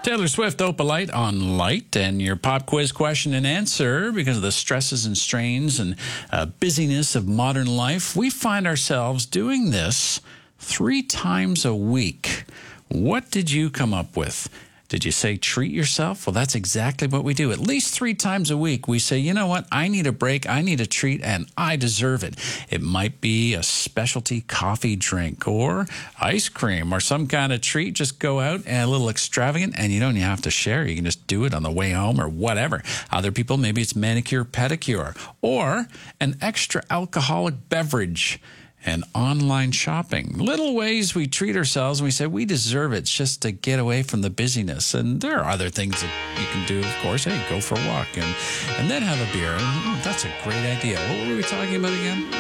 Taylor Swift, Opalite on Light, and your pop quiz question and answer. Because of the stresses and strains and busyness of modern life, we find ourselves doing this 3 times a week. What did you come up with? Did you say treat yourself? Well, that's exactly what we do. At least 3 times a week, we say, you know what? I need a break. I need a treat, and I deserve it. It might be a specialty coffee drink or ice cream or some kind of treat. Just go out and a little extravagant, and you don't even have to share. You can just do it on the way home or whatever. Other people, maybe it's manicure, pedicure, or an extra alcoholic beverage. And online shopping. Little ways we treat ourselves and we say we deserve it just to get away from the busyness. And there are other things that you can do, of course. Hey, go for a walk and then have a beer. And that's a great idea. What were we talking about again?